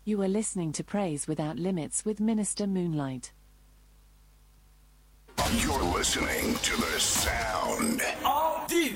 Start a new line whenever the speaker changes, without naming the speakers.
You are listening to Praise Without Limits with Minister Moonlight.
You're listening to the sound
of DJ